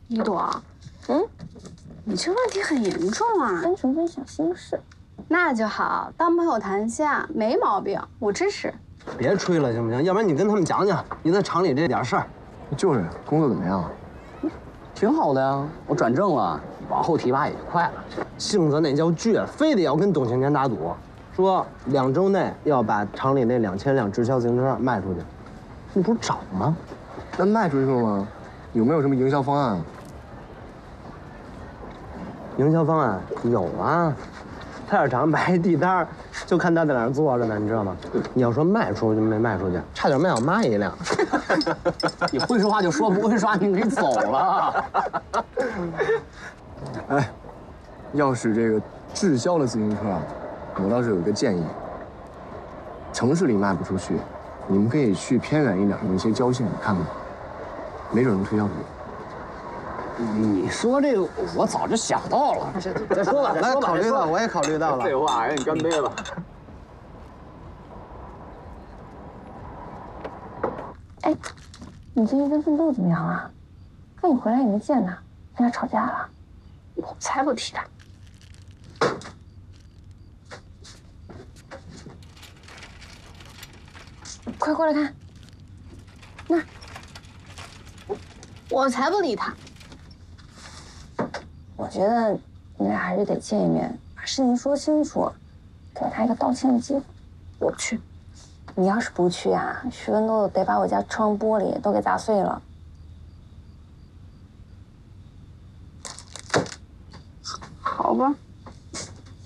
一朵，你这问题很严重啊！ 单纯分享心事， 那就好，当朋友谈心没毛病，我支持。 别吹了，行不行？要不然你跟他们讲讲你在厂里这点事儿。 就是工作怎么样？ 挺好的呀，我转正了，往后提拔也就快了。 性子那叫倔，非得要跟董卿年打赌，说2周内要把厂里那2000辆直销自行车卖出去。你不是找吗？ 那卖出去了吗？有没有什么营销方案？ 营销方案有啊，菜市场摆一地摊儿，就看他在哪儿坐着呢，你知道吗？你要说卖出去没卖出去，差点卖我妈一辆。 你会说话就说，不会说话你可以走了。 哎，要是这个滞销的自行车啊，我倒是有一个建议。城市里卖不出去，你们可以去偏远一点的一些郊县看看，没准能推销出去。 你说这个，我早就想到了。再说吧， 来，考虑到，我也考虑到了。 废话，赶紧干杯吧。 哎，你最近跟奋斗怎么样啊？看你回来也没见他，跟他吵架了？ 我才不提他。 快过来看，那我才不理他。 我觉得你俩还是得见一面，把事情说清楚，给他一个道歉的机会。 我去。 你要是不去啊，徐文豆得把我家窗玻璃都给砸碎了。